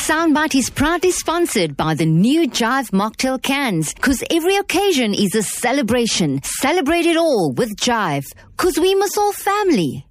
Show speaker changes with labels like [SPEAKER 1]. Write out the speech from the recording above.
[SPEAKER 1] soundbite is proudly sponsored by the new Jive mocktail cans. 'Cause every occasion is a celebration. Celebrate it all with Jive. 'Cause we must all family.